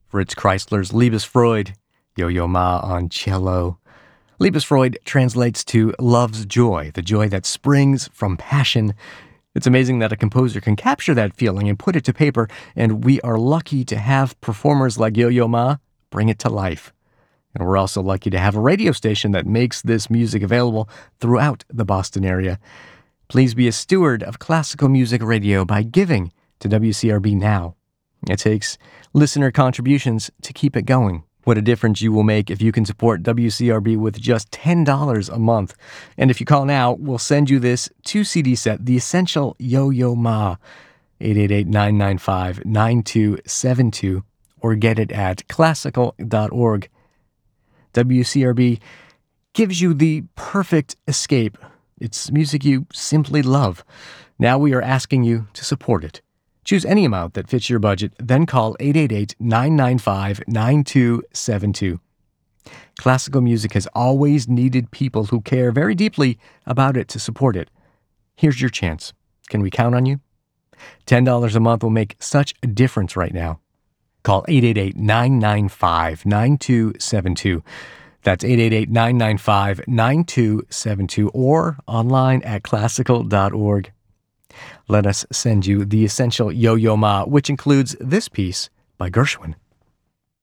Fritz Kreisler's Liebesfreude, Yo-Yo Ma on cello. Liebesfreude translates to love's joy, the joy that springs from passion. It's amazing that a composer can capture that feeling and put it to paper, and we are lucky to have performers like Yo-Yo Ma bring it to life. And we're also lucky to have a radio station that makes this music available throughout the Boston area. Please be a steward of classical music radio by giving to WCRB now. It takes listener contributions to keep it going. What a difference you will make if you can support WCRB with just $10 a month. And if you call now, we'll send you this 2-CD set, The Essential Yo-Yo Ma, 888-995-9272, or get it at classical.org. WCRB gives you the perfect escape. It's music you simply love. Now we are asking you to support it. Choose any amount that fits your budget, then call 888-995-9272. Classical music has always needed people who care very deeply about it to support it. Here's your chance. Can we count on you? $10 a month will make such a difference right now. Call 888-995-9272. That's 888-995-9272 or online at classical.org. Let us send you The Essential Yo-Yo Ma, which includes this piece by Gershwin.